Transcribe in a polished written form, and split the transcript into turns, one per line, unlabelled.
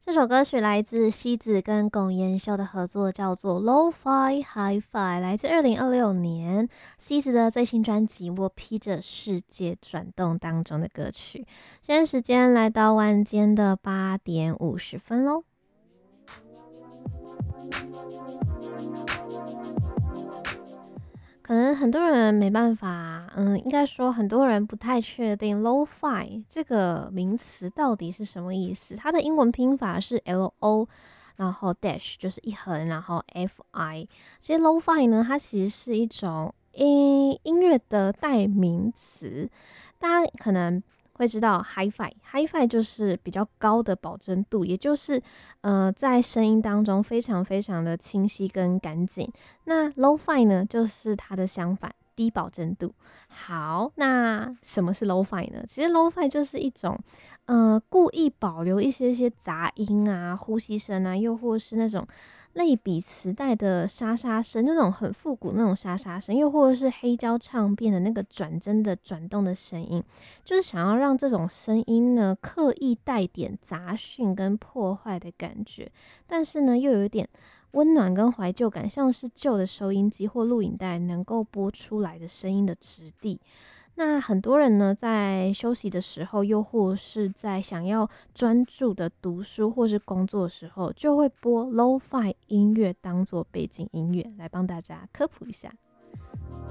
这首歌曲来自西子跟龚妍秀的合作，叫做《Lo-Fi Hi-Fi》，来自2026年西子的最新专辑《我披着世界转动》当中的歌曲。现在时间来到晚间的8:50喽。可能很多人没办法，应该说很多人不太确定 "lo-fi" 这个名词到底是什么意思。它的英文拼法是 L-O，然后 dash 就是一横，然后 F-I。其实 lo-fi 呢，它其实是一种音乐的代名词。大家可能会知道 hi-fi 就是比较高的保真度，也就是在声音当中非常非常的清晰跟干净。那 lo-fi 呢，就是它的相反，低保真度。好，那什么是 lo-fi 呢？其实 lo-fi 就是一种故意保留一些杂音啊、呼吸声啊，又或是那种类比磁带的沙沙声，那种很复古那种沙沙声，又或者是黑胶唱片的那个转针的转动的声音，就是想要让这种声音呢刻意带点杂讯跟破坏的感觉，但是呢又有一点温暖跟怀旧感，像是旧的收音机或录影带能够播出来的声音的质地。那很多人呢，在休息的时候，又或是在想要专注的读书或是工作的时候，就会播 lo-fi 音乐当做背景音乐，来帮大家科普一下。